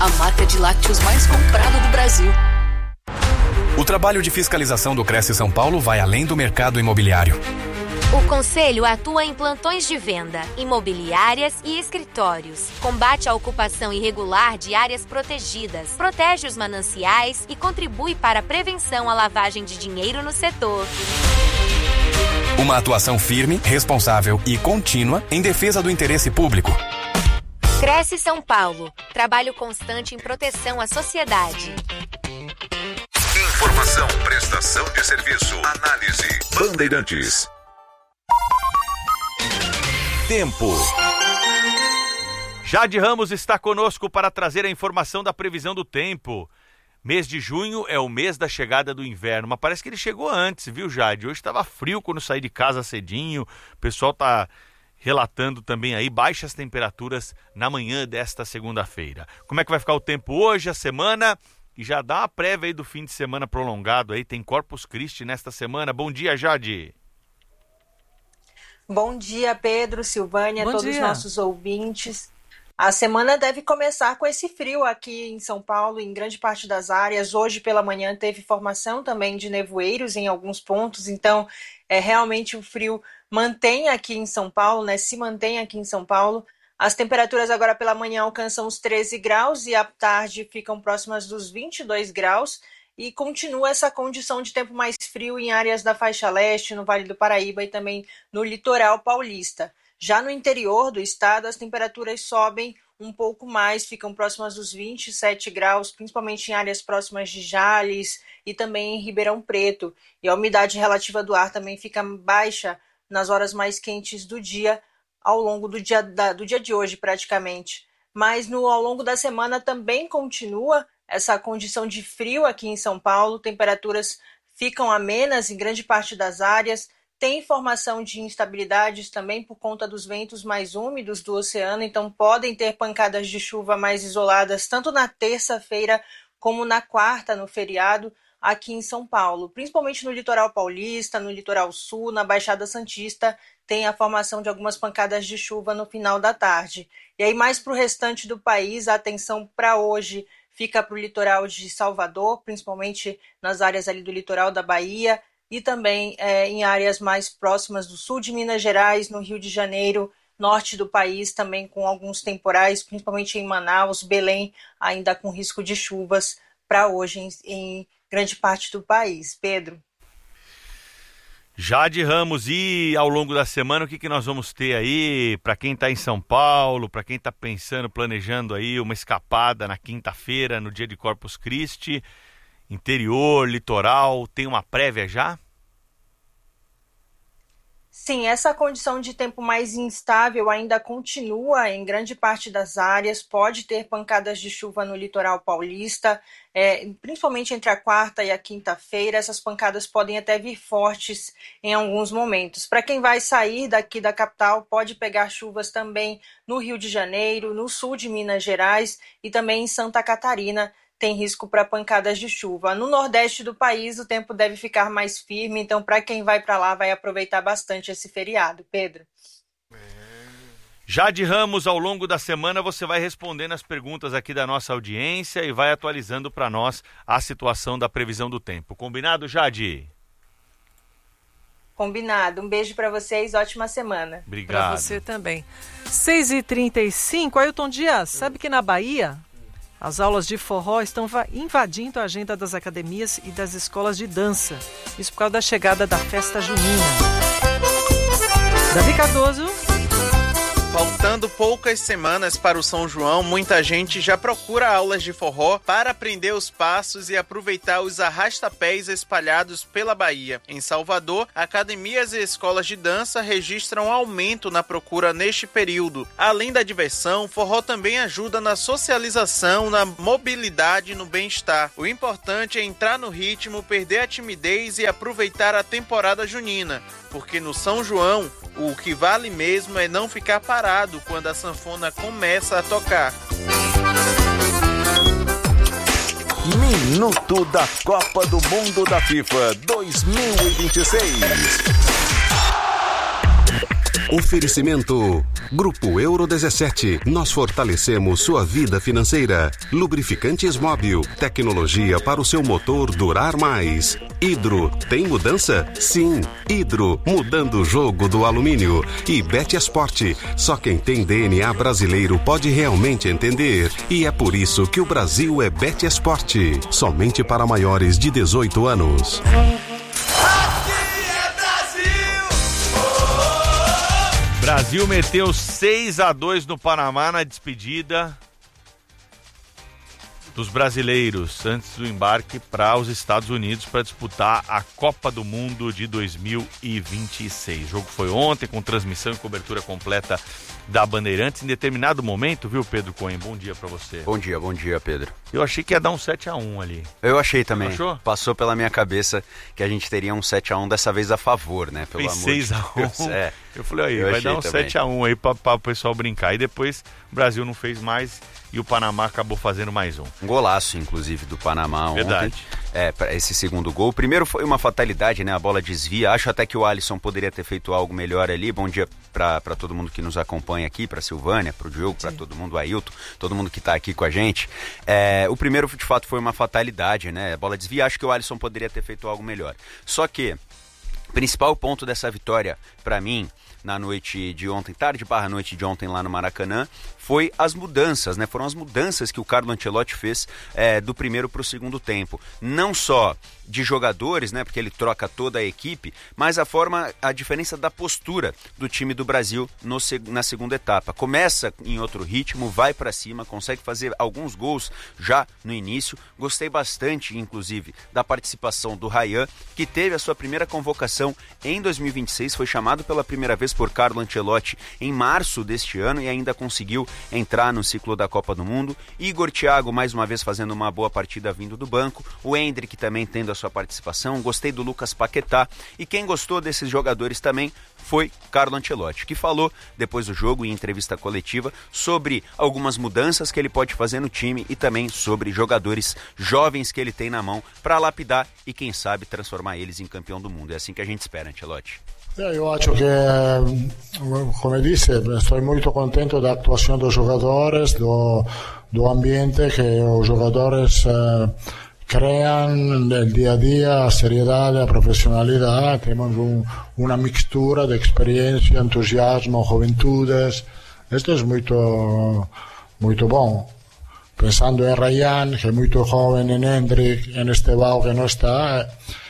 a marca de lácteos mais comprada do Brasil. O trabalho de fiscalização do Cresce São Paulo vai além do mercado imobiliário. O Conselho atua em plantões de venda, imobiliárias e escritórios. Combate a ocupação irregular de áreas protegidas, protege os mananciais e contribui para a prevenção à lavagem de dinheiro no setor. Uma atuação firme, responsável e contínua em defesa do interesse público. Cresce São Paulo. Trabalho constante em proteção à sociedade. Informação, prestação de serviço, análise. Bandeirantes. Tempo. Jade Ramos está conosco para trazer a informação da previsão do tempo. Mês de junho é o mês da chegada do inverno, mas parece que ele chegou antes, viu, Jade? Hoje estava frio quando saí de casa cedinho, o pessoal está relatando também aí baixas temperaturas na manhã desta segunda-feira. Como é que vai ficar o tempo hoje, a semana? E já dá uma prévia aí do fim de semana prolongado aí, tem Corpus Christi nesta semana. Bom dia, Jade. Bom dia, Pedro, Silvânia, todos os nossos ouvintes. A semana deve começar com esse frio aqui em São Paulo, em grande parte das áreas. Hoje pela manhã teve formação também de nevoeiros em alguns pontos, então realmente o frio mantém aqui em São Paulo, né? Se mantém aqui em São Paulo. As temperaturas agora pela manhã alcançam os 13 graus e à tarde ficam próximas dos 22 graus. E continua essa condição de tempo mais frio em áreas da faixa leste, no Vale do Paraíba e também no litoral paulista. Já no interior do estado, as temperaturas sobem um pouco mais, ficam próximas dos 27 graus, principalmente em áreas próximas de Jales e também em Ribeirão Preto. E a umidade relativa do ar também fica baixa nas horas mais quentes do dia, ao longo do dia de hoje praticamente. Mas ao longo da semana também continua essa condição de frio aqui em São Paulo, temperaturas ficam amenas em grande parte das áreas, tem formação de instabilidades também por conta dos ventos mais úmidos do oceano, então podem ter pancadas de chuva mais isoladas tanto na terça-feira como na quarta, no feriado, aqui em São Paulo. Principalmente no litoral paulista, no litoral sul, na Baixada Santista, tem a formação de algumas pancadas de chuva no final da tarde. E aí mais para o restante do país, a atenção para hoje fica para o litoral de Salvador, principalmente nas áreas ali do litoral da Bahia e também em áreas mais próximas do sul de Minas Gerais, no Rio de Janeiro, norte do país, também com alguns temporais, principalmente em Manaus, Belém, ainda com risco de chuvas para hoje em grande parte do país. Pedro. Jade Ramos, e ao longo da semana o que nós vamos ter aí para quem está em São Paulo, para quem está pensando, planejando aí uma escapada na quinta-feira, no dia de Corpus Christi, interior, litoral, tem uma prévia já? Sim, essa condição de tempo mais instável ainda continua em grande parte das áreas, pode ter pancadas de chuva no litoral paulista, principalmente entre a quarta e a quinta-feira, essas pancadas podem até vir fortes em alguns momentos. Para quem vai sair daqui da capital, pode pegar chuvas também no Rio de Janeiro, no sul de Minas Gerais e também em Santa Catarina, tem risco para pancadas de chuva. No nordeste do país, o tempo deve ficar mais firme, então para quem vai para lá, vai aproveitar bastante esse feriado. Pedro. Jade Ramos, ao longo da semana você vai respondendo as perguntas aqui da nossa audiência e vai atualizando para nós a situação da previsão do tempo. Combinado, Jade? Combinado. Um beijo para vocês, ótima semana. Obrigado. Para você também. 6h35, Ailton Dias, sabe que na Bahia as aulas de forró estão invadindo a agenda das academias e das escolas de dança. Isso por causa da chegada da festa junina. Davi Cardoso. Faltando poucas semanas para o São João, muita gente já procura aulas de forró para aprender os passos e aproveitar os arrastapés espalhados pela Bahia. Em Salvador, academias e escolas de dança registram aumento na procura neste período. Além da diversão, o forró também ajuda na socialização, na mobilidade e no bem-estar. O importante é entrar no ritmo, perder a timidez e aproveitar a temporada junina, porque no São João, o que vale mesmo é não ficar parado quando a sanfona começa a tocar. Minuto da Copa do Mundo da FIFA 2026. Oferecimento Grupo Euro 17. Nós fortalecemos sua vida financeira. Lubrificantes Móbil. Tecnologia para o seu motor durar mais. Hidro. Tem mudança? Sim. Hidro. Mudando o jogo do alumínio. E Betesport. Só quem tem DNA brasileiro pode realmente entender. E é por isso que o Brasil é Betesport. Somente para maiores de 18 anos. Brasil meteu 6-2 no Panamá na despedida dos brasileiros antes do embarque para os Estados Unidos para disputar a Copa do Mundo de 2026. O jogo foi ontem com transmissão e cobertura completa da Bandeirantes. Em determinado momento, viu, Pedro Cohen? Bom dia para você. Bom dia, Pedro. Eu achei que ia dar um 7-1 ali. Eu achei também. Você achou? Passou pela minha cabeça que a gente teria um 7-1 dessa vez a favor, né? Pelo amor de Deus. É. Eu falei, aí, vai dar um 7-1 aí para o pessoal brincar. E depois o Brasil não fez mais e o Panamá acabou fazendo mais um. Um golaço, inclusive, do Panamá Verdade. ontem. Para esse segundo gol. O primeiro foi uma fatalidade, né? A bola desvia. Acho até que o Alisson poderia ter feito algo melhor ali. Bom dia para todo mundo que nos acompanha aqui, para Silvânia, para o Diogo, para todo mundo, o Ailton, todo mundo que está aqui com a gente. O primeiro, de fato, foi uma fatalidade, né? A bola desvia. Acho que o Alisson poderia ter feito algo melhor. Só que o principal ponto dessa vitória, para mim, na noite de ontem, noite de ontem lá no Maracanã, foi as mudanças, né? Foram as mudanças que o Carlo Ancelotti fez do primeiro para o segundo tempo. Não só de jogadores, né? Porque ele troca toda a equipe, mas a diferença da postura do time do Brasil na segunda etapa. Começa em outro ritmo, vai para cima, consegue fazer alguns gols já no início. Gostei bastante, inclusive, da participação do Ryan, que teve a sua primeira convocação em 2026, foi chamado pela primeira vez por Carlo Ancelotti em março deste ano e ainda conseguiu entrar no ciclo da Copa do Mundo. Igor Thiago mais uma vez fazendo uma boa partida vindo do banco, o Endrick também tendo a sua participação. Gostei do Lucas Paquetá, e quem gostou desses jogadores também foi Carlo Ancelotti, que falou depois do jogo em entrevista coletiva sobre algumas mudanças que ele pode fazer no time e também sobre jogadores jovens que ele tem na mão para lapidar e quem sabe transformar eles em campeão do mundo. É assim que a gente espera, Ancelotti. Io acho che, come disse, estou muito contento da atuação dos jogadores, do ambiente que os jogadores crean no dia a dia, a seriedade, a profissionalidade. Temos uma mistura de experiência, entusiasmo, juventudes. Isto é muito bom. Pensando em Ryan, que é muito jovem, em Endrick, em Estevão, que não está,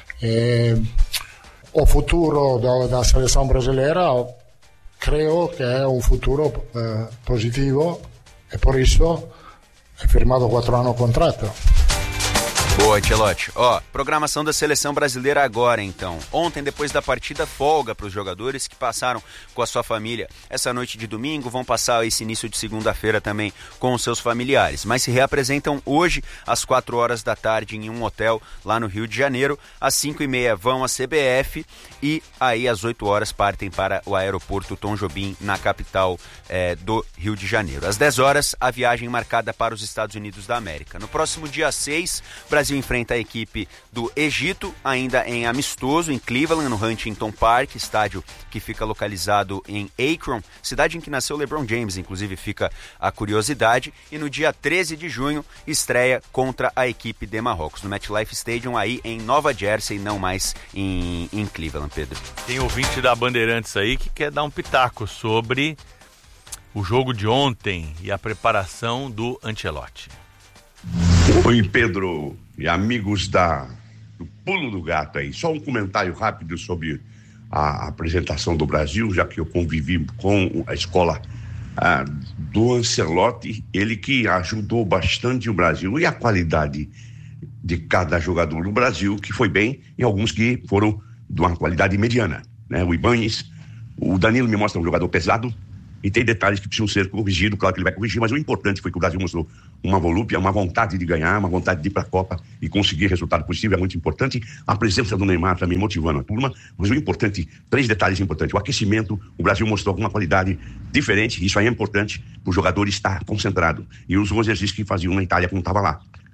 o futuro da seleção brasileira creio que é um futuro positivo e por isso é firmado 4 anos de contrato. Boa, Ancelotti. Programação da seleção brasileira agora, então. Ontem, depois da partida, folga para os jogadores que passaram com a sua família essa noite de domingo, vão passar esse início de segunda-feira também com os seus familiares, mas se reapresentam hoje às 4 horas da tarde em um hotel lá no Rio de Janeiro. Às 5h30 vão à CBF e aí às 8 horas partem para o aeroporto Tom Jobim, na capital do Rio de Janeiro. Às 10 horas, a viagem marcada para os Estados Unidos da América. No próximo dia 6, Brasil enfrenta a equipe do Egito, ainda em amistoso, em Cleveland, no Huntington Park, estádio que fica localizado em Akron, cidade em que nasceu LeBron James, inclusive fica a curiosidade. E no dia 13 de junho, estreia contra a equipe de Marrocos, no MetLife Stadium, aí em Nova Jersey, não mais em Cleveland, Pedro. Tem ouvinte da Bandeirantes aí que quer dar um pitaco sobre o jogo de ontem e a preparação do Ancelotti. Oi, Pedro e amigos do Pulo do Gato aí. Só um comentário rápido sobre a apresentação do Brasil, já que eu convivi com a escola do Ancelotti, ele que ajudou bastante o Brasil, e a qualidade de cada jogador do Brasil, que foi bem, e alguns que foram de uma qualidade mediana, né? O Ibañez, o Danilo me mostra um jogador pesado, e tem detalhes que precisam ser corrigidos, claro que ele vai corrigir, mas o importante foi que o Brasil mostrou uma volúpia, uma vontade de ganhar, uma vontade de ir para a Copa e conseguir resultado positivo, é muito importante. A presença do Neymar também motivando a turma, mas o importante, 3 detalhes importantes: o aquecimento, o Brasil mostrou alguma qualidade diferente, isso aí é importante para o jogador estar concentrado, e os exercícios que faziam na Itália, que não estava lá.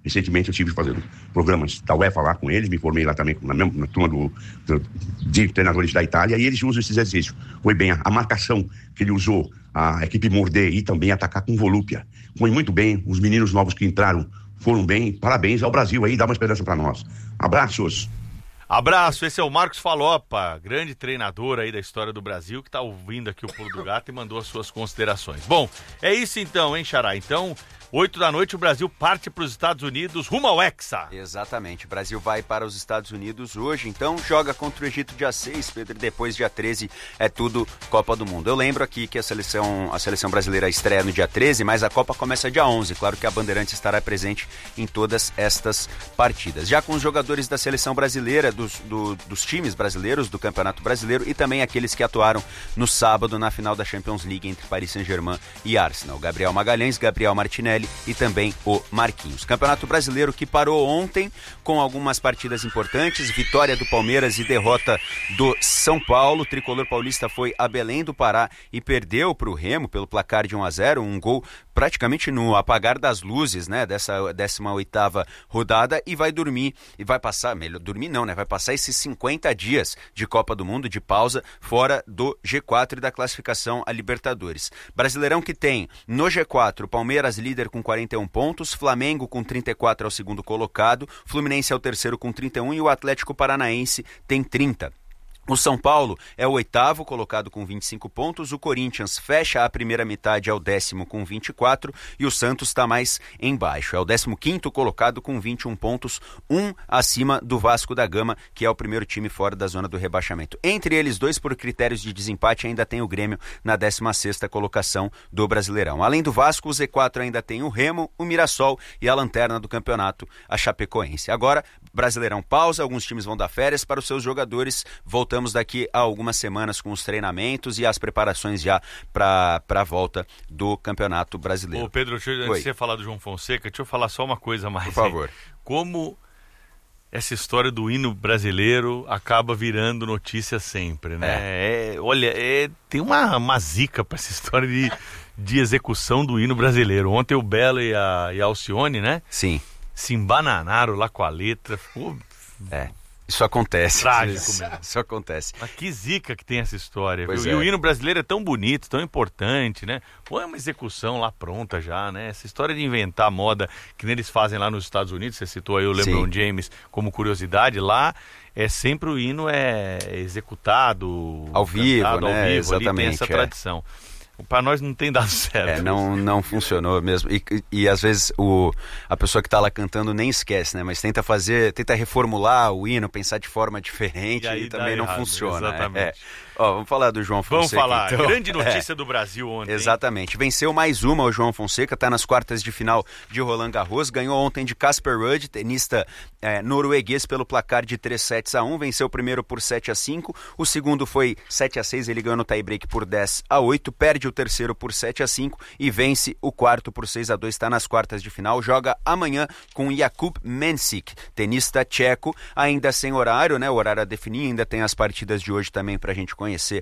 Recentemente eu estive fazendo programas da UEFA lá com eles, me formei lá também na turma de treinadores da Itália, e eles usam esses exercícios. Foi bem a marcação que ele usou, a equipe morder e também atacar com volúpia. Foi muito bem, os meninos novos que entraram foram bem, parabéns ao Brasil aí, dá uma esperança para nós. Abraços! Abraço, esse é o Marcos Falopa, grande treinador aí da história do Brasil, que está ouvindo aqui o Pulo do Gato e mandou as suas considerações. Bom, é isso então, hein, Xará? Então, 8 da noite, o Brasil parte para os Estados Unidos, rumo ao Hexa. Exatamente, o Brasil vai para os Estados Unidos hoje, então joga contra o Egito dia 6, Pedro, e depois dia 13 é tudo Copa do Mundo. Eu lembro aqui que a seleção brasileira estreia no dia 13, mas a Copa começa dia 11, claro que a Bandeirantes estará presente em todas estas partidas. Já com os jogadores da seleção brasileira, dos times brasileiros do Campeonato Brasileiro e também aqueles que atuaram no sábado na final da Champions League entre Paris Saint-Germain e Arsenal. Gabriel Magalhães, Gabriel Martinelli e também o Marquinhos. Campeonato Brasileiro que parou ontem com algumas partidas importantes, vitória do Palmeiras e derrota do São Paulo. O tricolor paulista foi a Belém do Pará e perdeu para o Remo pelo placar de 1-0, um gol praticamente no apagar das luzes, né, dessa 18ª rodada, e vai dormir, e vai passar, melhor dormir não, né, vai passar esses 50 dias de Copa do Mundo, de pausa, fora do G4 e da classificação a Libertadores. Brasileirão que tem no G4, Palmeiras líder com 41 pontos, Flamengo com 34 é o segundo colocado, Fluminense é o terceiro com 31 e o Atlético Paranaense tem 30. O São Paulo é o 8º colocado com 25 pontos, o Corinthians fecha a primeira metade, é o 10º com 24 e o Santos está mais embaixo, é o 15º colocado com 21 pontos, um acima do Vasco da Gama, que é o primeiro time fora da zona do rebaixamento. Entre eles dois, por critérios de desempate, ainda tem o Grêmio na 16ª colocação do Brasileirão. Além do Vasco, o Z4 ainda tem o Remo, o Mirassol e a lanterna do campeonato, a Chapecoense. Agora, Brasileirão pausa, alguns times vão dar férias para os seus jogadores, voltamos daqui a algumas semanas com os treinamentos e as preparações já para a volta do Campeonato Brasileiro. Ô Pedro, antes de você falar do João Fonseca, deixa eu falar só uma coisa mais. Por favor. Como essa história do hino brasileiro acaba virando notícia sempre, né? Olha, tem uma zica para essa história de execução do hino brasileiro. Ontem o Belo e a Alcione, né? Sim. Se embananaram lá com a letra. Ficou... Isso acontece. Trágico mesmo. Isso acontece. Mas que zica que tem essa história, pois viu? E o hino brasileiro é tão bonito, tão importante, né? Põe uma execução lá pronta já, né? Essa história de inventar moda que eles fazem lá nos Estados Unidos, você citou aí o LeBron James como curiosidade, lá sempre o hino é executado ao vivo, né? Exatamente. Ali tem essa tradição. Para nós não tem dado certo. Não funcionou mesmo. E às vezes a pessoa que está lá cantando nem esquece, né? Mas tenta reformular o hino, pensar de forma diferente e também não funciona. Exatamente. Vamos falar do João Fonseca. Vamos falar. Então. Grande notícia do Brasil ontem. Exatamente. Venceu mais uma o João Fonseca, está nas quartas de final de Roland Garros. Ganhou ontem de Casper Ruud, tenista norueguês, pelo placar de 3-1. Venceu o primeiro por 7-5. O segundo foi 7-6. Ele ganhou no tie-break por 10-8. Perde o terceiro por 7-5 e vence o quarto por 6-2. Está nas quartas de final. Joga amanhã com Jakub Mensik, tenista tcheco, ainda sem horário, né? O horário a definir. Ainda tem as partidas de hoje também para a gente conhecer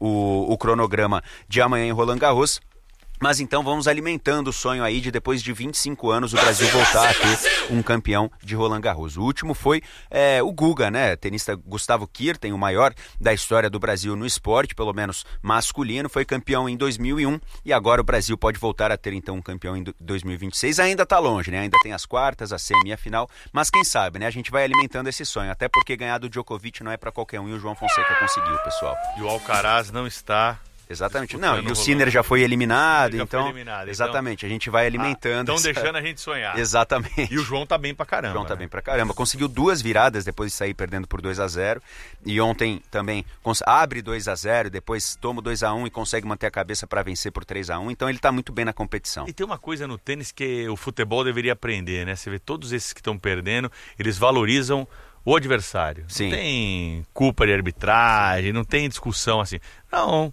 o cronograma de amanhã em Roland Garros. Mas então vamos alimentando o sonho aí de depois de 25 anos o Brasil voltar a ter um campeão de Roland Garros. O último foi o Guga, né? Tenista Gustavo Kuerten, o maior da história do Brasil no esporte, pelo menos masculino, foi campeão em 2001 e agora o Brasil pode voltar a ter então um campeão em 2026. Ainda está longe, né? Ainda tem as quartas, a semi e a final, mas quem sabe, né? A gente vai alimentando esse sonho, até porque ganhar do Djokovic não é para qualquer um e o João Fonseca conseguiu, pessoal. E o Alcaraz não está... Exatamente. Não, e o Sinner já foi eliminado, então... Exatamente, a gente vai alimentando. Estão deixando a gente sonhar. Exatamente. E o João tá bem pra caramba. O João tá bem pra caramba. Conseguiu 2 viradas depois de sair perdendo por 2-0. E ontem também abre 2-0, depois toma 2-1 e consegue manter a cabeça para vencer por 3-1. Então ele tá muito bem na competição. E tem uma coisa no tênis que o futebol deveria aprender, né? Você vê todos esses que estão perdendo, eles valorizam o adversário. Sim. Não tem culpa de arbitragem, não tem discussão assim. Não...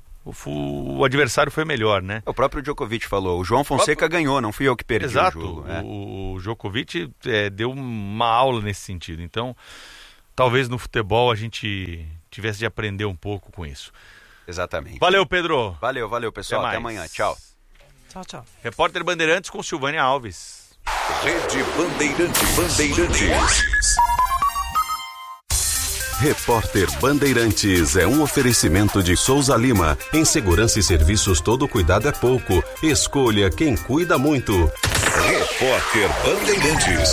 O adversário foi melhor, né? O próprio Djokovic falou, o João Fonseca ganhou, não fui eu que perdi o jogo. O Djokovic deu uma aula nesse sentido. Então, talvez no futebol a gente tivesse de aprender um pouco com isso. Exatamente. Valeu, Pedro. Valeu, pessoal. Até amanhã. Tchau. Tchau. Repórter Bandeirantes com Silvânia Alves. Rede Bandeirantes. Repórter Bandeirantes é um oferecimento de Souza Lima. Em segurança e serviços, todo cuidado é pouco. Escolha quem cuida muito. Repórter Bandeirantes.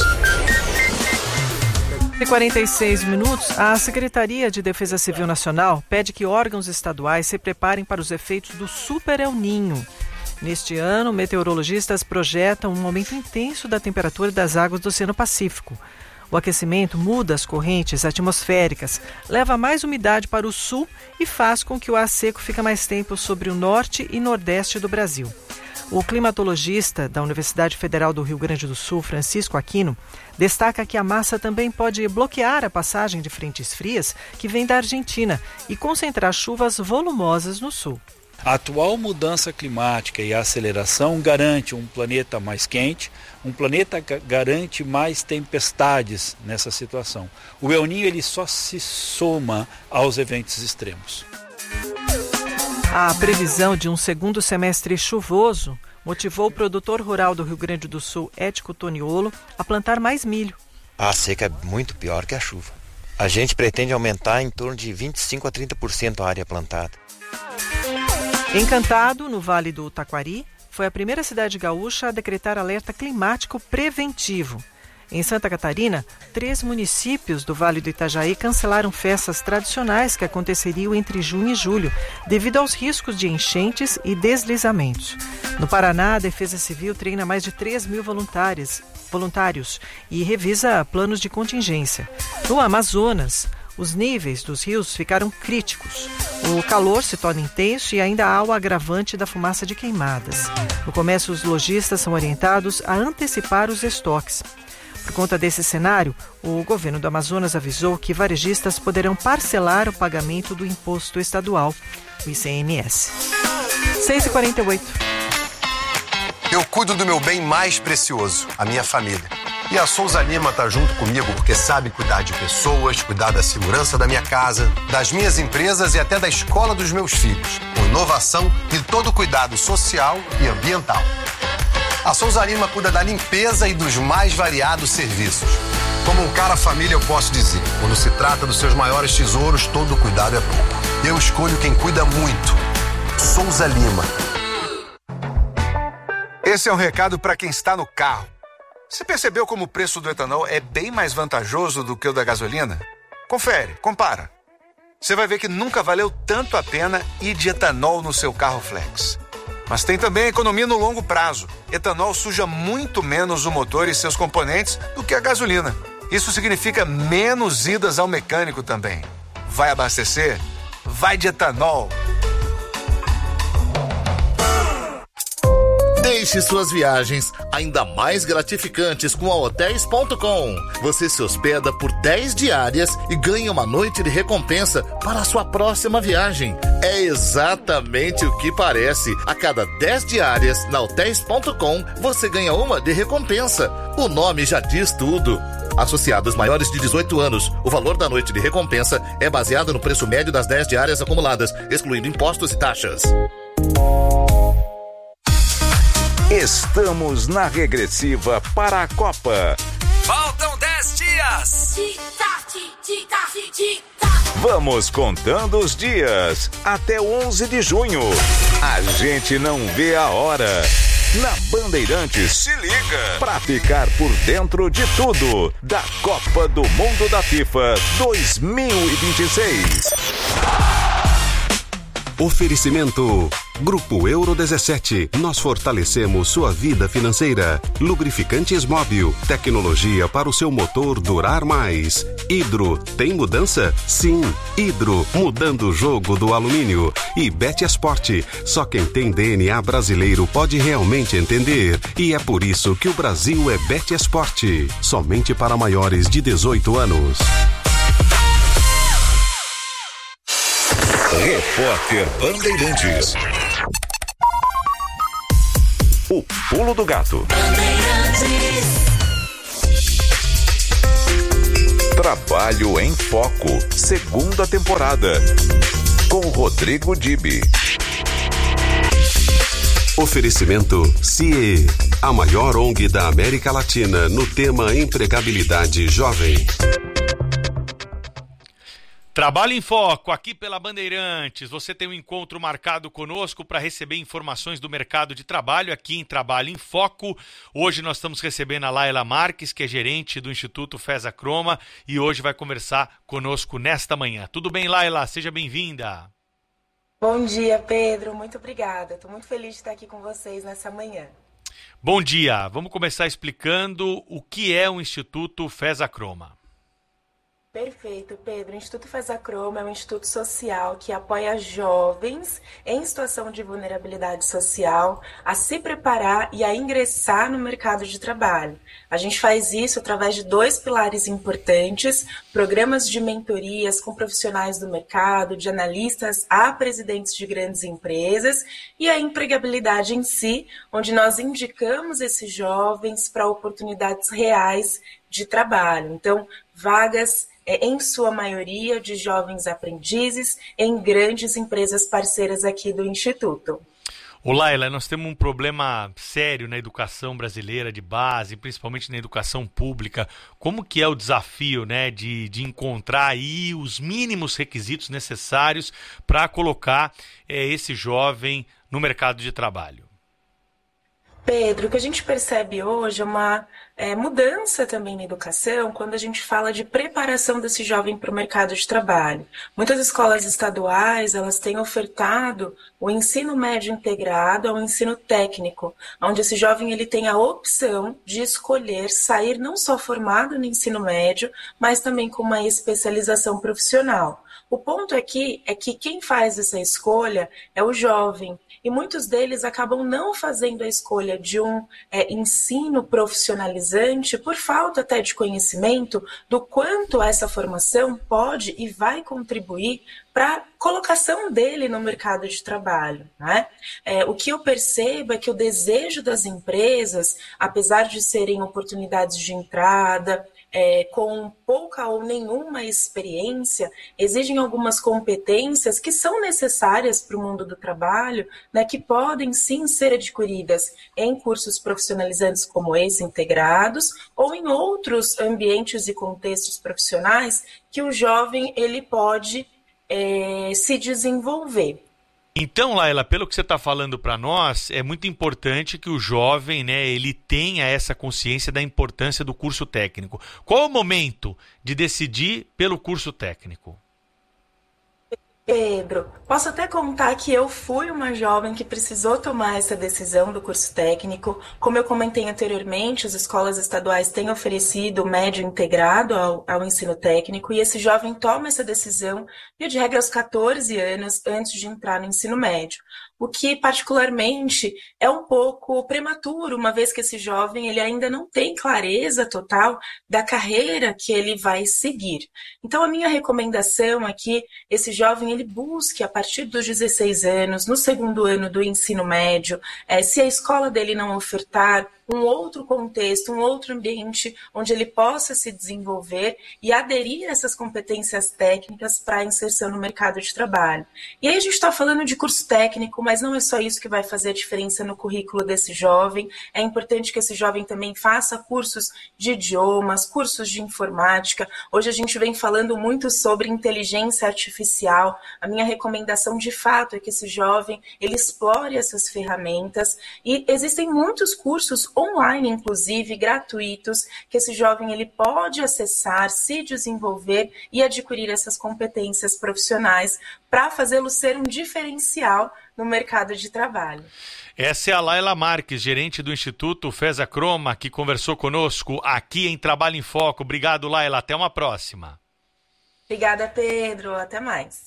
Em 46 minutos, a Secretaria de Defesa Civil Nacional pede que órgãos estaduais se preparem para os efeitos do Super El Niño. Neste ano, meteorologistas projetam um aumento intenso da temperatura das águas do Oceano Pacífico. O aquecimento muda as correntes atmosféricas, leva mais umidade para o sul e faz com que o ar seco fique mais tempo sobre o norte e nordeste do Brasil. O climatologista da Universidade Federal do Rio Grande do Sul, Francisco Aquino, destaca que a massa também pode bloquear a passagem de frentes frias que vem da Argentina e concentrar chuvas volumosas no sul. A atual mudança climática e a aceleração garante um planeta mais quente, um planeta garante mais tempestades nessa situação. O El Niño ele só se soma aos eventos extremos. A previsão de um segundo semestre chuvoso motivou o produtor rural do Rio Grande do Sul, Ético Toniolo, a plantar mais milho. A seca é muito pior que a chuva. A gente pretende aumentar em torno de 25% a 30% a área plantada. Encantado, no Vale do Taquari, foi a primeira cidade gaúcha a decretar alerta climático preventivo. Em Santa Catarina, 3 municípios do Vale do Itajaí cancelaram festas tradicionais que aconteceriam entre junho e julho, devido aos riscos de enchentes e deslizamentos. No Paraná, a Defesa Civil treina mais de 3 mil voluntários e revisa planos de contingência. No Amazonas, os níveis dos rios ficaram críticos. O calor se torna intenso e ainda há o agravante da fumaça de queimadas. No comércio, os lojistas são orientados a antecipar os estoques. Por conta desse cenário, o governo do Amazonas avisou que varejistas poderão parcelar o pagamento do imposto estadual, o ICMS. 6h48. Eu cuido do meu bem mais precioso, a minha família. E a Souza Lima está junto comigo porque sabe cuidar de pessoas, cuidar da segurança da minha casa, das minhas empresas e até da escola dos meus filhos, com inovação e todo cuidado social e ambiental. A Souza Lima cuida da limpeza e dos mais variados serviços. Como um cara família, eu posso dizer, quando se trata dos seus maiores tesouros, todo cuidado é pouco. Eu escolho quem cuida muito. Souza Lima. Esse é um recado para quem está no carro. Você percebeu como o preço do etanol é bem mais vantajoso do que o da gasolina? Confere, compara. Você vai ver que nunca valeu tanto a pena ir de etanol no seu carro flex. Mas tem também a economia no longo prazo. Etanol suja muito menos o motor e seus componentes do que a gasolina. Isso significa menos idas ao mecânico também. Vai abastecer? Vai de etanol. Deixe suas viagens ainda mais gratificantes com a Hotels.com. Você se hospeda por 10 diárias e ganha uma noite de recompensa para a sua próxima viagem. É exatamente o que parece. A cada 10 diárias na Hotels.com, você ganha uma de recompensa. O nome já diz tudo. Associados maiores de 18 anos, o valor da noite de recompensa é baseado no preço médio das 10 diárias acumuladas, excluindo impostos e taxas. Estamos na regressiva para a Copa. Faltam 10 dias. Vamos contando os dias até 11 de junho. A gente não vê a hora. Na Bandeirantes, se liga pra ficar por dentro de tudo da Copa do Mundo da FIFA 2026. Oferecimento Grupo Euro 17. Nós fortalecemos sua vida financeira. Lubrificantes Móbil. Tecnologia para o seu motor durar mais. Hidro. Tem mudança? Sim. Hidro. Mudando o jogo do alumínio. E Betesport. Só quem tem DNA brasileiro pode realmente entender. E é por isso que o Brasil é Betesport. Somente para maiores de 18 anos. Repórter Bandeirantes. O Pulo do Gato. Trabalho em Foco, segunda temporada. Com Rodrigo Dibi. Oferecimento CIE. a maior ONG da América Latina no tema empregabilidade jovem. Trabalho em Foco, aqui pela Bandeirantes. Você tem um encontro marcado conosco para receber informações do mercado de trabalho aqui em Trabalho em Foco. Hoje nós estamos recebendo a Laila Marques, que é gerente do Instituto FESA-Croma, e hoje vai conversar conosco nesta manhã. Tudo bem, Laila? Seja bem-vinda. Bom dia, Pedro. Muito obrigada. Estou muito feliz de estar aqui com vocês nessa manhã. Bom dia. Vamos começar explicando o que é o Instituto FESA-Croma. Perfeito, Pedro. O Instituto FESA-Croma é um instituto social que apoia jovens em situação de vulnerabilidade social a se preparar e a ingressar no mercado de trabalho. A gente faz isso através de 2 pilares importantes: programas de mentorias com profissionais do mercado, de analistas a presidentes de grandes empresas, e a empregabilidade em si, onde nós indicamos esses jovens para oportunidades reais de trabalho. Então, vagas em sua maioria de jovens aprendizes em grandes empresas parceiras aqui do Instituto. Ô Laila, nós temos um problema sério na educação brasileira de base, principalmente na educação pública. Como que é o desafio, né, de encontrar aí os mínimos requisitos necessários para colocar esse jovem no mercado de trabalho? Pedro, o que a gente percebe hoje é uma mudança também na educação quando a gente fala de preparação desse jovem para o mercado de trabalho. Muitas escolas estaduais, elas têm ofertado o ensino médio integrado ao ensino técnico, onde esse jovem ele tem a opção de escolher sair não só formado no ensino médio, mas também com uma especialização profissional. O ponto aqui é que quem faz essa escolha é o jovem, e muitos deles acabam não fazendo a escolha de um ensino profissionalizante por falta até de conhecimento do quanto essa formação pode e vai contribuir para a colocação dele no mercado de trabalho, né? O que eu percebo é que o desejo das empresas, apesar de serem oportunidades de entrada, com pouca ou nenhuma experiência, exigem algumas competências que são necessárias para o mundo do trabalho, né, que podem sim ser adquiridas em cursos profissionalizantes como esse, integrados, ou em outros ambientes e contextos profissionais que o jovem ele pode se desenvolver. Então, Laila, pelo que você está falando para nós, é muito importante que o jovem, né, ele tenha essa consciência da importância do curso técnico. Qual é o momento de decidir pelo curso técnico? Pedro, posso até contar que eu fui uma jovem que precisou tomar essa decisão do curso técnico. Como eu comentei anteriormente, as escolas estaduais têm oferecido o médio integrado ao ensino técnico, e esse jovem toma essa decisão, de regra, aos 14 anos, antes de entrar no ensino médio. O que, particularmente, é um pouco prematuro, uma vez que esse jovem ele ainda não tem clareza total da carreira que ele vai seguir. Então, a minha recomendação é que esse jovem ele busque, a partir dos 16 anos, no segundo ano do ensino médio, se a escola dele não ofertar um outro contexto, um outro ambiente onde ele possa se desenvolver e aderir a essas competências técnicas para a inserção no mercado de trabalho. E aí a gente está falando de curso técnico, mas não é só isso que vai fazer a diferença no currículo desse jovem. É importante que esse jovem também faça cursos de idiomas, cursos de informática. Hoje a gente vem falando muito sobre inteligência artificial. A minha recomendação, de fato, é que esse jovem ele explore essas ferramentas, e existem muitos cursos online, inclusive, gratuitos, que esse jovem ele pode acessar, se desenvolver e adquirir essas competências profissionais para fazê-lo ser um diferencial no mercado de trabalho. Essa é a Laila Marques, gerente do Instituto FESA-Croma, que conversou conosco aqui em Trabalho em Foco. Obrigado, Laila. Até uma próxima. Obrigada, Pedro. Até mais.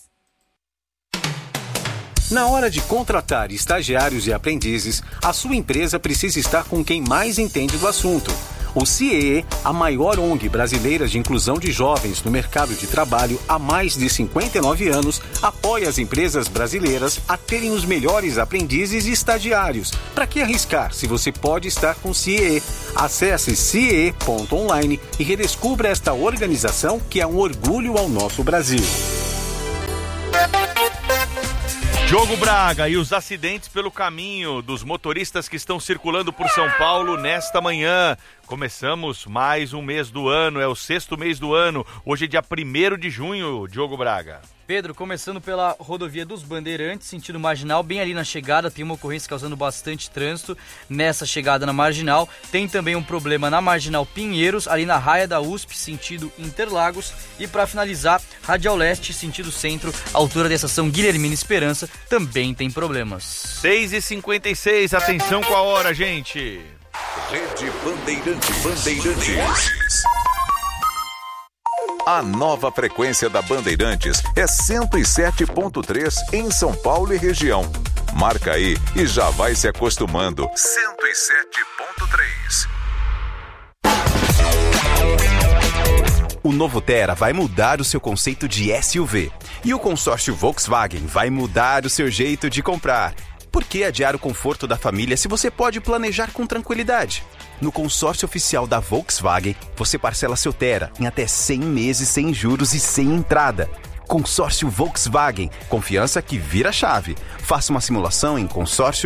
Na hora de contratar estagiários e aprendizes, a sua empresa precisa estar com quem mais entende do assunto. O CIEE, a maior ONG brasileira de inclusão de jovens no mercado de trabalho há mais de 59 anos, apoia as empresas brasileiras a terem os melhores aprendizes e estagiários. Para que arriscar se você pode estar com o CIEE? Acesse ciee.online e redescubra esta organização que é um orgulho ao nosso Brasil. Diogo Braga, e os acidentes pelo caminho dos motoristas que estão circulando por São Paulo nesta manhã. Começamos mais um mês do ano, é o 6º mês do ano. Hoje é dia 1º de junho, Diogo Braga. Pedro, começando pela rodovia dos Bandeirantes, sentido Marginal, bem ali na chegada, tem uma ocorrência causando bastante trânsito nessa chegada na Marginal. Tem também um problema na Marginal Pinheiros, ali na raia da USP, sentido Interlagos. E para finalizar, Radial Leste, sentido Centro, altura da estação Guilhermina Esperança, também tem problemas. 6h56, atenção com a hora, gente. Rede Bandeirantes. A nova frequência da Bandeirantes é 107.3 em São Paulo e região. Marca aí e já vai se acostumando. 107.3. O novo Tera vai mudar o seu conceito de SUV. E o consórcio Volkswagen vai mudar o seu jeito de comprar. Por que adiar o conforto da família se você pode planejar com tranquilidade? No consórcio oficial da Volkswagen, você parcela seu Tera em até 100 meses sem juros e sem entrada. Consórcio Volkswagen, confiança que vira chave. Faça uma simulação em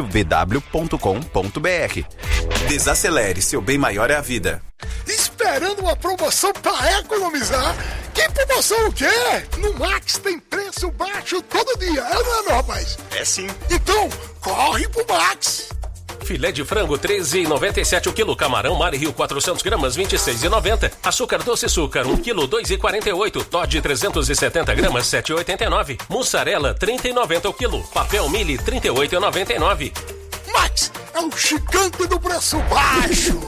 consórciovw.com.br. Desacelere, seu bem maior é a vida. Esperando uma promoção para economizar? Que promoção o quê? No Max tem preço baixo todo dia, não é, meu rapaz? É sim. Então, corre pro Max! Filé de frango, R$13,97 o quilo. Camarão Mar Rio, 400 gramas, R$26,90. Açúcar doce açúcar, 1 quilo, R$2,48. Toddy, 370 gramas, R$7,89. Mussarela, R$30,90 o quilo. Papel Mili, R$38,99. Max é um gigante do preço baixo!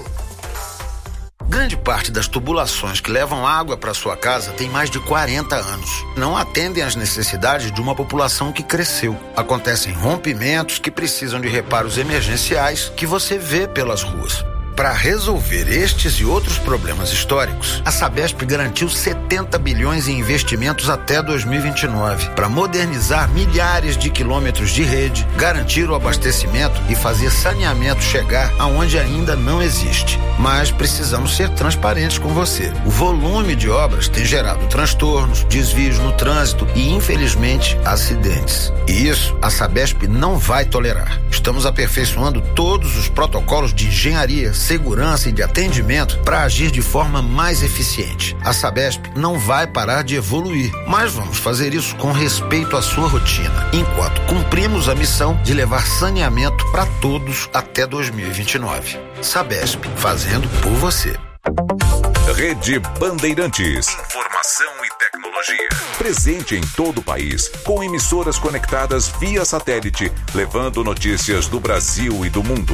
Grande parte das tubulações que levam água para sua casa tem mais de 40 anos. Não atendem às necessidades de uma população que cresceu. Acontecem rompimentos que precisam de reparos emergenciais que você vê pelas ruas. Para resolver estes e outros problemas históricos, a Sabesp garantiu 70 bilhões em investimentos até 2029 para modernizar milhares de quilômetros de rede, garantir o abastecimento e fazer saneamento chegar aonde ainda não existe. Mas precisamos ser transparentes com você. O volume de obras tem gerado transtornos, desvios no trânsito e, infelizmente, acidentes. E isso a Sabesp não vai tolerar. Estamos aperfeiçoando todos os protocolos de engenharia, segurança e de atendimento para agir de forma mais eficiente. A Sabesp não vai parar de evoluir, mas vamos fazer isso com respeito à sua rotina, enquanto cumprimos a missão de levar saneamento para todos até 2029. Sabesp, fazendo por você. Rede Bandeirantes. Informação e tecnologia. Presente em todo o país, com emissoras conectadas via satélite, levando notícias do Brasil e do mundo.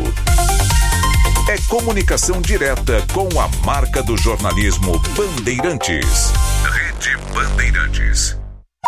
É comunicação direta com a marca do jornalismo Bandeirantes. Rede Bandeirantes.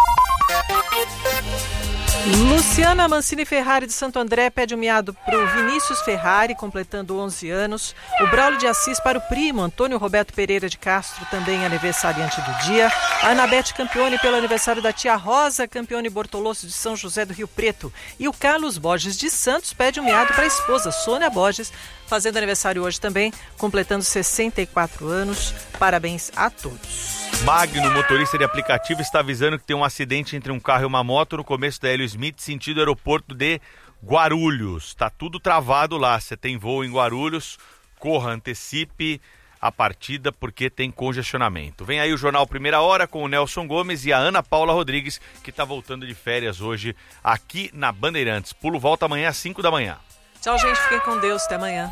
Luciana Mancini Ferrari de Santo André pede um miado para o Vinícius Ferrari, completando 11 anos. O Braulio de Assis para o primo, Antônio Roberto Pereira de Castro, também aniversariante do dia. A Anabete Campione pelo aniversário da tia Rosa Campione Bortoloso de São José do Rio Preto. E o Carlos Borges de Santos pede um miado para a esposa, Sônia Borges, fazendo aniversário hoje também, completando 64 anos. Parabéns a todos. Magno, motorista de aplicativo, está avisando que tem um acidente entre um carro e uma moto no começo da Hélio Smith, sentido aeroporto de Guarulhos. Está tudo travado lá. Você tem voo em Guarulhos, corra, antecipe a partida porque tem congestionamento. Vem aí o Jornal Primeira Hora com o Nelson Gomes e a Ana Paula Rodrigues, que está voltando de férias hoje aqui na Bandeirantes. Pulo volta amanhã às 5 da manhã. Tchau, gente. Fiquem com Deus. Até amanhã.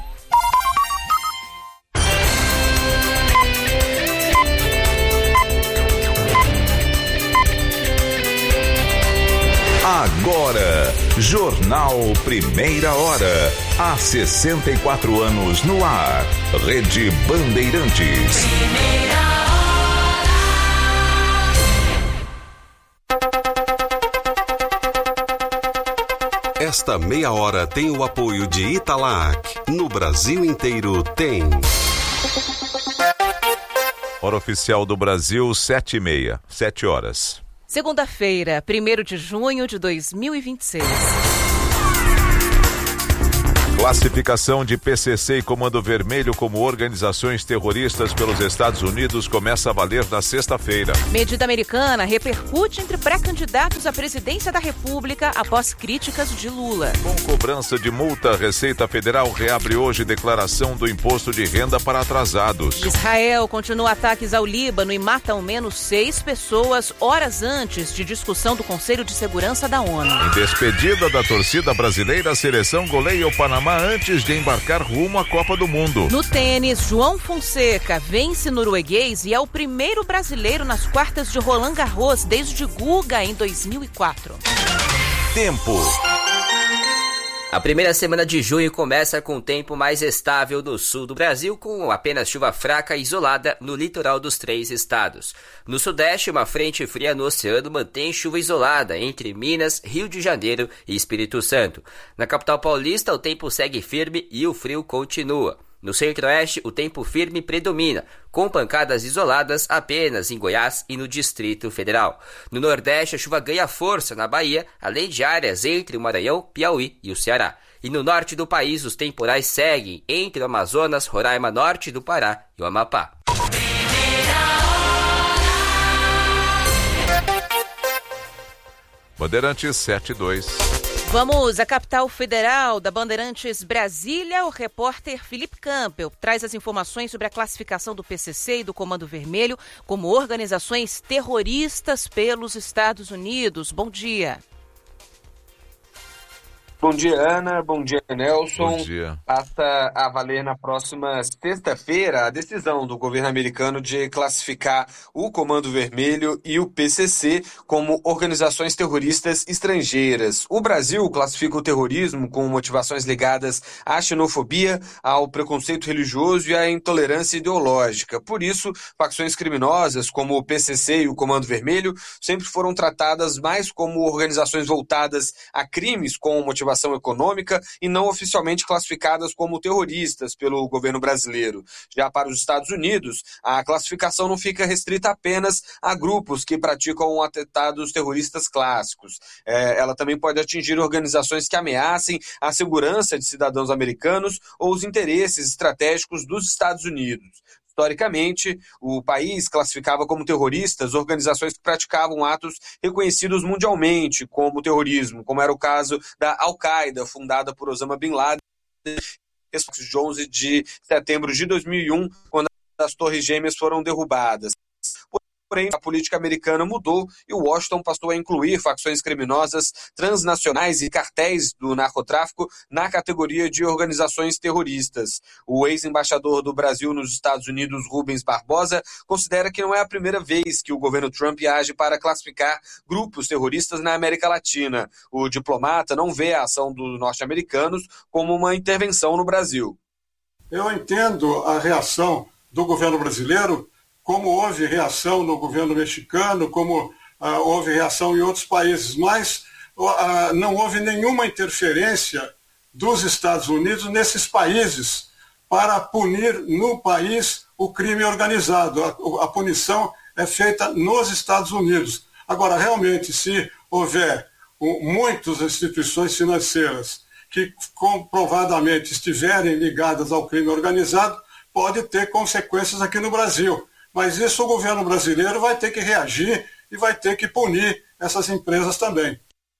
Agora, Jornal Primeira Hora. Há 64 anos no ar. Rede Bandeirantes. Esta meia hora tem o apoio de Italac. No Brasil inteiro tem. Hora oficial do Brasil, 7h30, 7 horas. Segunda-feira, 1º de junho de 2026. Classificação de PCC e Comando Vermelho como organizações terroristas pelos Estados Unidos começa a valer na sexta-feira. Medida americana repercute entre pré-candidatos à presidência da República após críticas de Lula. Com cobrança de multa, a Receita Federal reabre hoje declaração do imposto de renda para atrasados. Israel continua ataques ao Líbano e mata ao menos 6 pessoas horas antes de discussão do Conselho de Segurança da ONU. Em despedida da torcida brasileira, a seleção goleia o Panamá antes de embarcar rumo à Copa do Mundo. No tênis, João Fonseca vence norueguês e é o primeiro brasileiro nas quartas de Roland Garros desde Guga em 2004. Tempo. A primeira semana de junho começa com tempo mais estável no sul do Brasil, com apenas chuva fraca e isolada no litoral dos 3 estados. No sudeste, uma frente fria no oceano mantém chuva isolada entre Minas, Rio de Janeiro e Espírito Santo. Na capital paulista, o tempo segue firme e o frio continua. No centro-oeste, o tempo firme predomina, com pancadas isoladas apenas em Goiás e no Distrito Federal. No nordeste, a chuva ganha força na Bahia, além de áreas entre o Maranhão, Piauí e o Ceará. E no norte do país, os temporais seguem entre o Amazonas, Roraima, norte do Pará e o Amapá. Bandeirantes 7-2. Vamos à capital federal da Bandeirantes, Brasília. O repórter Felipe Campbell traz as informações sobre a classificação do PCC e do Comando Vermelho como organizações terroristas pelos Estados Unidos. Bom dia. Bom dia, Ana. Bom dia, Nelson. Bom dia. Passa a valer na próxima sexta-feira a decisão do governo americano de classificar o Comando Vermelho e o PCC como organizações terroristas estrangeiras. O Brasil classifica o terrorismo com motivações ligadas à xenofobia, ao preconceito religioso e à intolerância ideológica. Por isso, facções criminosas como o PCC e o Comando Vermelho sempre foram tratadas mais como organizações voltadas a crimes com motivação econômica e não oficialmente classificadas como terroristas pelo governo brasileiro. Já para os Estados Unidos, a classificação não fica restrita apenas a grupos que praticam atentados terroristas clássicos. Ela também pode atingir organizações que ameacem a segurança de cidadãos americanos ou os interesses estratégicos dos Estados Unidos. Historicamente, o país classificava como terroristas organizações que praticavam atos reconhecidos mundialmente como terrorismo, como era o caso da Al-Qaeda, fundada por Osama Bin Laden, de 11 de setembro de 2001, quando as Torres Gêmeas foram derrubadas. Porém, a política americana mudou e Washington passou a incluir facções criminosas transnacionais e cartéis do narcotráfico na categoria de organizações terroristas. O ex-embaixador do Brasil nos Estados Unidos, Rubens Barbosa, considera que não é a primeira vez que o governo Trump age para classificar grupos terroristas na América Latina. O diplomata não vê a ação dos norte-americanos como uma intervenção no Brasil. Eu entendo a reação do governo brasileiro como houve reação no governo mexicano, como houve reação em outros países, mas não houve nenhuma interferência dos Estados Unidos nesses países para punir no país o crime organizado. A punição é feita nos Estados Unidos. Agora, realmente, se houver muitas instituições financeiras que comprovadamente estiverem ligadas ao crime organizado, pode ter consequências aqui no Brasil. Mas isso o governo brasileiro vai ter que reagir e vai ter que punir essas empresas também.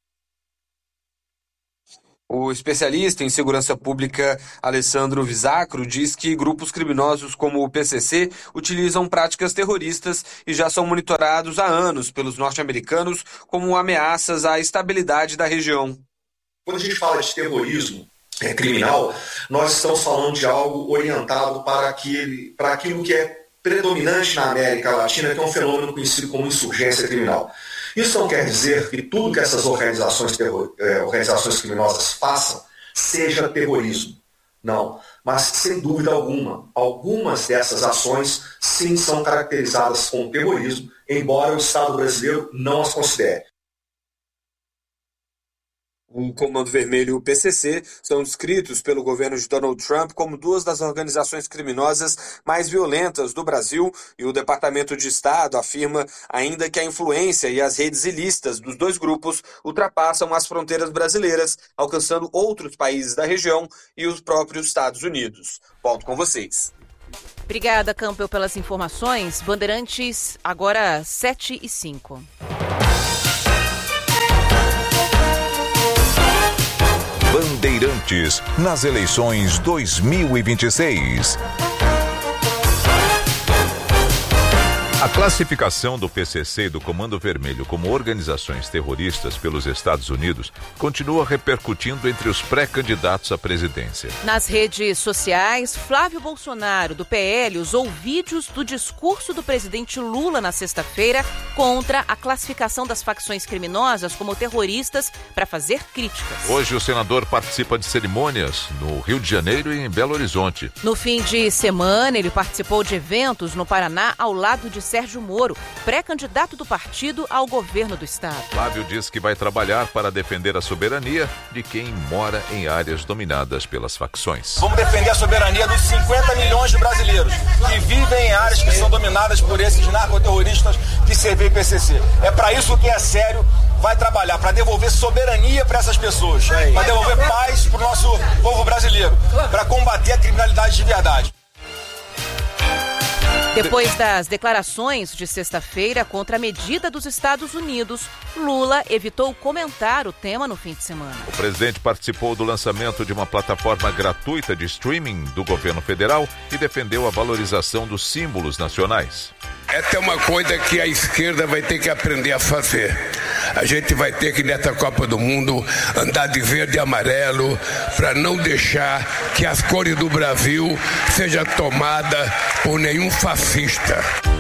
O especialista em segurança pública Alessandro Visacro diz que grupos criminosos como o PCC utilizam práticas terroristas e já são monitorados há anos pelos norte-americanos como ameaças à estabilidade da região. Quando a gente fala de terrorismo criminal, nós estamos falando de algo orientado para aquilo que é predominante na América Latina, que é um fenômeno conhecido como insurgência criminal. Isso não quer dizer que tudo que essas organizações criminosas façam seja terrorismo. Não, mas sem dúvida alguma, algumas dessas ações sim são caracterizadas como terrorismo, embora o Estado brasileiro não as considere. O Comando Vermelho e o PCC são descritos pelo governo de Donald Trump como duas das organizações criminosas mais violentas do Brasil, e o Departamento de Estado afirma ainda que a influência e as redes ilícitas dos dois grupos ultrapassam as fronteiras brasileiras, alcançando outros países da região e os próprios Estados Unidos. Volto com vocês. Obrigada, Campbell, pelas informações. Bandeirantes, agora 7h05. Bandeirantes nas eleições 2026. A classificação do PCC e do Comando Vermelho como organizações terroristas pelos Estados Unidos continua repercutindo entre os pré-candidatos à presidência. Nas redes sociais, Flávio Bolsonaro, do PL, usou vídeos do discurso do presidente Lula na sexta-feira contra a classificação das facções criminosas como terroristas para fazer críticas. Hoje o senador participa de cerimônias no Rio de Janeiro e em Belo Horizonte. No fim de semana, ele participou de eventos no Paraná ao lado de Sérgio Moro, pré-candidato do partido ao governo do estado. Flávio diz que vai trabalhar para defender a soberania de quem mora em áreas dominadas pelas facções. Vamos defender a soberania dos 50 milhões de brasileiros que vivem em áreas que são dominadas por esses narcoterroristas que servem PCC. É para isso que é sério, vai trabalhar para devolver soberania para essas pessoas, para devolver paz para o nosso povo brasileiro, para combater a criminalidade de verdade. Depois das declarações de sexta-feira contra a medida dos Estados Unidos, Lula evitou comentar o tema no fim de semana. O presidente participou do lançamento de uma plataforma gratuita de streaming do governo federal e defendeu a valorização dos símbolos nacionais. Essa é uma coisa que a esquerda vai ter que aprender a fazer. A gente vai ter que, nessa Copa do Mundo, andar de verde e amarelo para não deixar que as cores do Brasil sejam tomadas por nenhum fascista.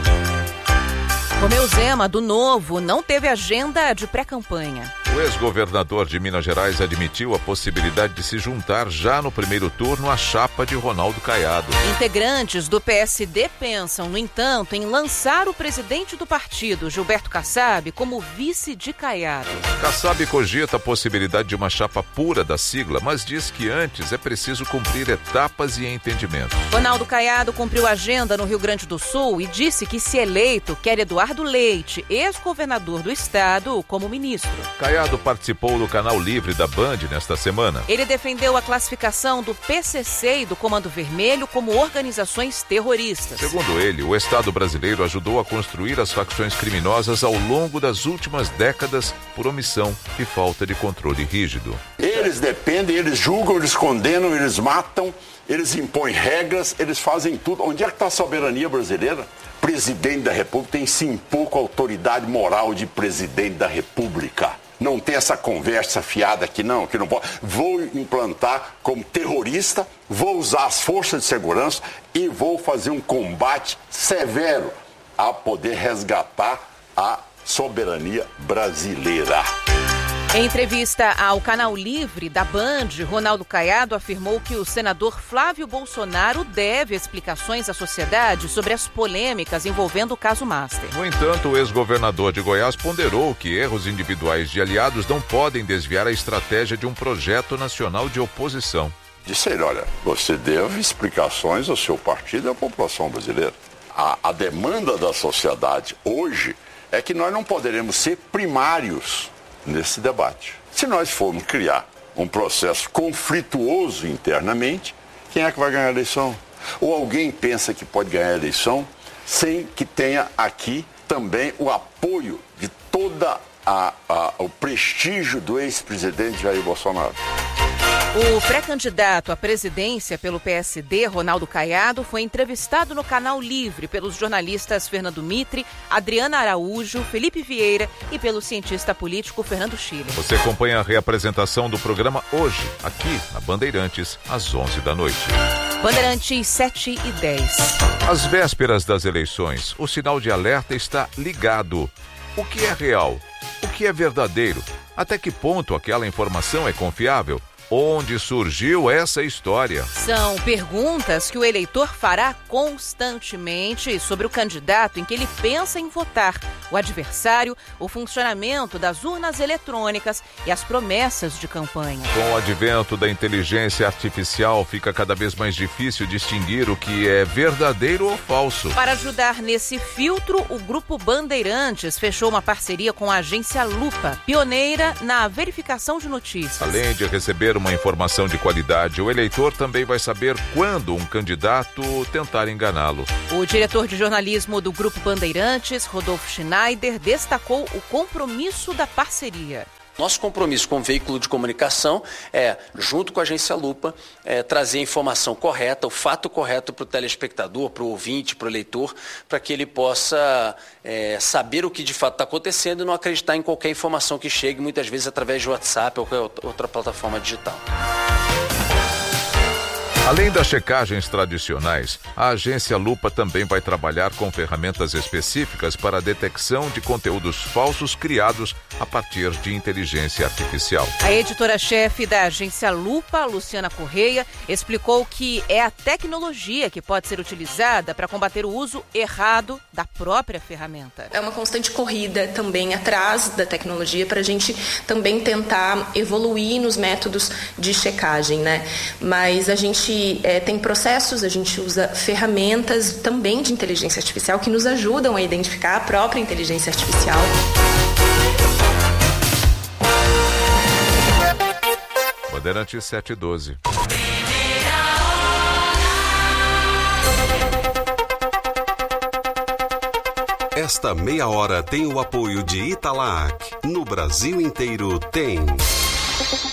Romeu Zema, do Novo, não teve agenda de pré-campanha. O ex-governador de Minas Gerais admitiu a possibilidade de se juntar já no primeiro turno à chapa de Ronaldo Caiado. Integrantes do PSD pensam, no entanto, em lançar o presidente do partido, Gilberto Kassab, como vice de Caiado. Kassab cogita a possibilidade de uma chapa pura da sigla, mas diz que antes é preciso cumprir etapas e entendimentos. Ronaldo Caiado cumpriu a agenda no Rio Grande do Sul e disse que, se eleito, quer Eduardo Leite, ex-governador do estado, como ministro. Caiado participou do Canal Livre da Band nesta semana. Ele defendeu a classificação do PCC e do Comando Vermelho como organizações terroristas. Segundo ele, o Estado brasileiro ajudou a construir as facções criminosas ao longo das últimas décadas por omissão e falta de controle rígido. Eles dependem, eles julgam, eles condenam, eles matam, eles impõem regras, eles fazem tudo. Onde é que está a soberania brasileira? Presidente da República tem que se impor com a autoridade moral de presidente da República. Não tem essa conversa fiada que não pode. Vou implantar como terrorista, vou usar as forças de segurança e vou fazer um combate severo a poder resgatar a soberania brasileira. Em entrevista ao Canal Livre da Band, Ronaldo Caiado afirmou que o senador Flávio Bolsonaro deve explicações à sociedade sobre as polêmicas envolvendo o caso Master. No entanto, o ex-governador de Goiás ponderou que erros individuais de aliados não podem desviar a estratégia de um projeto nacional de oposição. Disse ele, olha, você deve explicações ao seu partido e à população brasileira. A demanda da sociedade hoje é que nós não poderemos ser primários nesse debate. Se nós formos criar um processo conflituoso internamente, quem é que vai ganhar a eleição? Ou alguém pensa que pode ganhar a eleição sem que tenha aqui também o apoio de toda o prestígio do ex-presidente Jair Bolsonaro? O pré-candidato à presidência pelo PSD, Ronaldo Caiado, foi entrevistado no Canal Livre pelos jornalistas Fernando Mitre, Adriana Araújo, Felipe Vieira e pelo cientista político Fernando Schiller. Você acompanha a reapresentação do programa hoje, aqui na Bandeirantes, às 11 da noite. Bandeirantes 7h10. Às vésperas das eleições, o sinal de alerta está ligado. O que é real? O que é verdadeiro? Até que ponto aquela informação é confiável? onde surgiu essa história. São perguntas que o eleitor fará constantemente sobre o candidato em que ele pensa em votar, o adversário, o funcionamento das urnas eletrônicas e as promessas de campanha. Com o advento da inteligência artificial, fica cada vez mais difícil distinguir o que é verdadeiro ou falso. Para ajudar nesse filtro, o Grupo Bandeirantes fechou uma parceria com a agência Lupa, pioneira na verificação de notícias. Além de receber uma informação de qualidade, o eleitor também vai saber quando um candidato tentar enganá-lo. O diretor de jornalismo do Grupo Bandeirantes, Rodolfo Schneider, destacou o compromisso da parceria. Nosso compromisso com o veículo de comunicação é, junto com a agência Lupa, trazer a informação correta, o fato correto para o telespectador, para o ouvinte, para o eleitor, para que ele possa saber o que de fato está acontecendo e não acreditar em qualquer informação que chegue, muitas vezes através de WhatsApp ou qualquer outra plataforma digital. Além das checagens tradicionais, a agência Lupa também vai trabalhar com ferramentas específicas para a detecção de conteúdos falsos criados a partir de inteligência artificial. A editora-chefe da agência Lupa, Luciana Correia, explicou que é a tecnologia que pode ser utilizada para combater o uso errado da própria ferramenta. É uma constante corrida também atrás da tecnologia para a gente também tentar evoluir nos métodos de checagem, né? Mas a gente tem processos, a gente usa ferramentas também de inteligência artificial que nos ajudam a identificar a própria inteligência artificial. Bandeirantes 712. Esta meia hora tem o apoio de Italac. No Brasil inteiro tem.